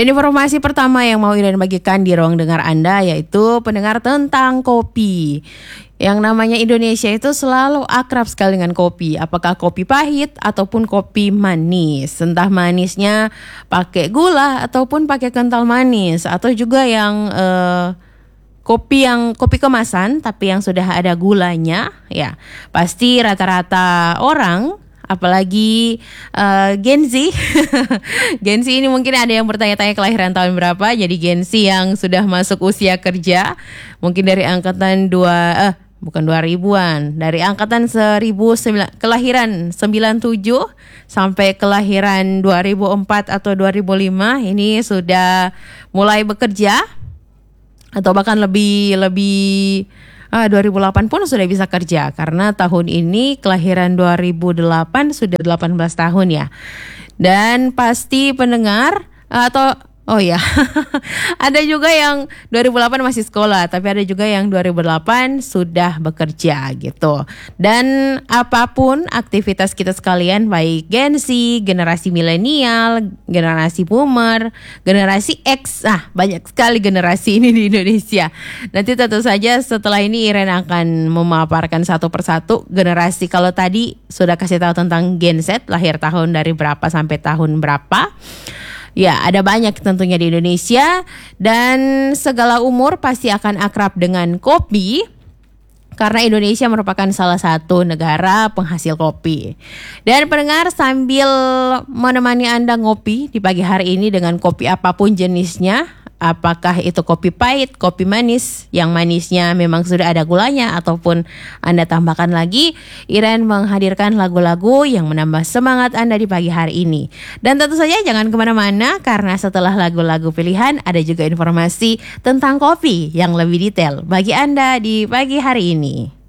Dan informasi pertama yang mau Iren bagikan di ruang dengar Anda yaitu pendengar tentang kopi. Yang namanya Indonesia itu selalu akrab sekali dengan kopi. Apakah kopi pahit ataupun kopi manis. Entah manisnya pakai gula ataupun pakai kental manis. Atau juga yang kopi kemasan tapi yang sudah ada gulanya. Ya, pasti rata-rata orang, apalagi Gen Z. Gen Z ini mungkin ada yang bertanya-tanya kelahiran tahun berapa. Jadi Gen Z yang sudah masuk usia kerja, mungkin dari angkatan 2000-an, dari angkatan kelahiran 97 sampai kelahiran 2004 atau 2005 ini sudah mulai bekerja atau bahkan lebih 2008 pun sudah bisa kerja karena tahun ini kelahiran 2008 sudah 18 tahun ya. Dan pasti pendengar ada juga yang 2008 masih sekolah, tapi ada juga yang 2008 sudah bekerja gitu. Dan apapun aktivitas kita sekalian, baik Gen Z, generasi milenial, generasi boomer, generasi X, banyak sekali generasi ini di Indonesia. Nanti tentu saja setelah ini Iren akan memaparkan satu persatu generasi. Kalau tadi sudah kasih tahu tentang Gen Z, lahir tahun dari berapa sampai tahun berapa. Ya, ada banyak tentunya di Indonesia dan segala umur pasti akan akrab dengan kopi karena Indonesia merupakan salah satu negara penghasil kopi. Dan pendengar, sambil menemani Anda ngopi di pagi hari ini dengan kopi apapun jenisnya, apakah itu kopi pahit, kopi manis, yang manisnya memang sudah ada gulanya ataupun Anda tambahkan lagi, Iren menghadirkan lagu-lagu yang menambah semangat Anda di pagi hari ini. Dan tentu saja jangan kemana-mana karena setelah lagu-lagu pilihan ada juga informasi tentang kopi yang lebih detail bagi Anda di pagi hari ini.